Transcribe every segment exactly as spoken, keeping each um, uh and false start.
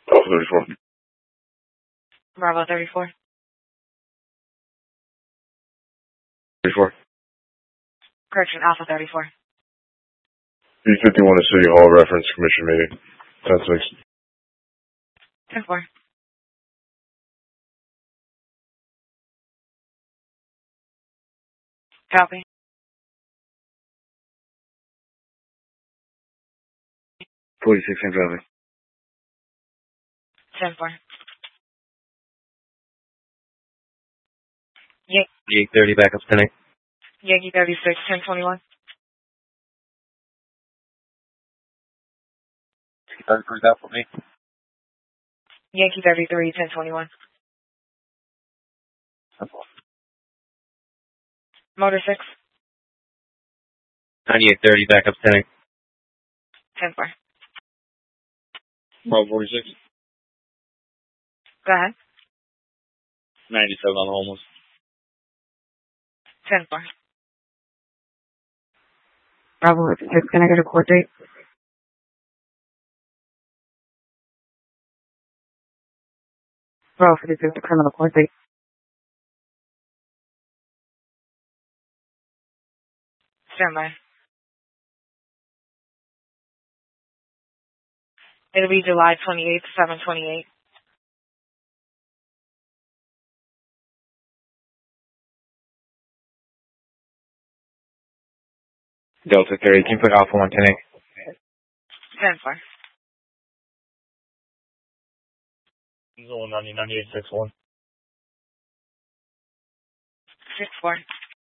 Alpha thirty-four. Bravo thirty-four. thirty-four. Correction, Alpha thirty-four. B fifty-one to City Hall, reference commission meeting. ten six. ten four. Copy. forty-six and traffic. ten four. Yan- Yankee thirty, backup ten eight. Yankee thirty-six, ten twenty-one. thirty-three, that for me. Yankee thirty-three, ten twenty-one. Motor six. ninety-eight thirty, backup ten eight. ten four. Bravo forty-six. Go ahead. ninety-seven on homeless. ten four. Bravo fifty-six, can I get a court date? Bravo fifty-six, the criminal court date. Stand by. It'll be July twenty-eighth, seven twenty-eight. Delta thirty, can you put Alpha one ten eight? ten four. Zone ninety, ninety-eight six one. six four.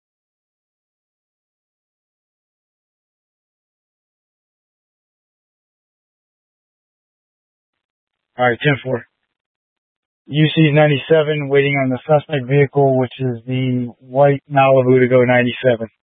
Alright, ten four. U C ninety-seven, waiting on the suspect vehicle, which is the white Malibu to go ninety-seven.